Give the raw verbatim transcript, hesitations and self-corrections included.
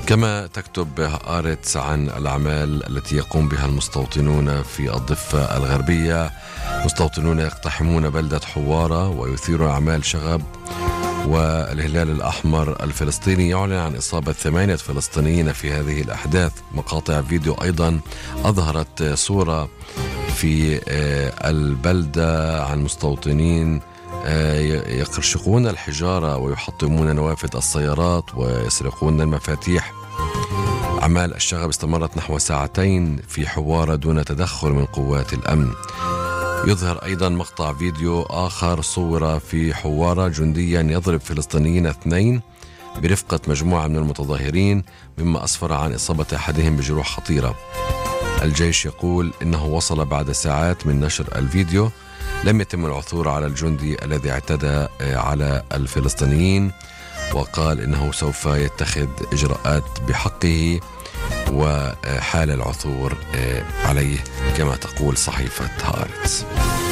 كما تكتب هآرتس عن الأعمال التي يقوم بها المستوطنون في الضفة الغربية. مستوطنون يقتحمون بلدة حوارة ويثيرون أعمال شغب، والهلال الأحمر الفلسطيني يعلن عن إصابة ثمانية فلسطينيين في هذه الأحداث. مقاطع فيديو أيضا أظهرت صورة في البلدة عن مستوطنين يقرشقون الحجارة ويحطمون نوافذ السيارات ويسرقون المفاتيح. أعمال الشغب استمرت نحو ساعتين في حوارة دون تدخل من قوات الأمن. يظهر أيضا مقطع فيديو آخر صور في حوارة جنديا يضرب فلسطينيين اثنين برفقة مجموعة من المتظاهرين، مما أسفر عن إصابة أحدهم بجروح خطيرة. الجيش يقول إنه وصل بعد ساعات من نشر الفيديو. لم يتم العثور على الجندي الذي اعتدى على الفلسطينيين، وقال إنه سوف يتخذ إجراءات بحقه وحال العثور عليه كما تقول صحيفة هآرتس.